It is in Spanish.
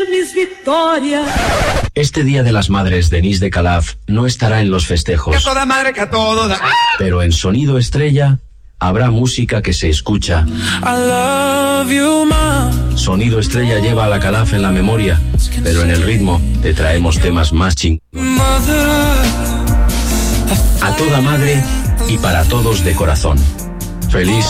Mis victorias. Este Día de las Madres, Denise de Calaf no estará en los festejos. Que a toda madre, que a todo da. Pero en Sonido Estrella habrá música que se escucha. I love you, Mom. Sonido Estrella lleva a la Calaf en la memoria, pero en el ritmo te traemos temas más chingones. A toda madre y para todos de corazón. Feliz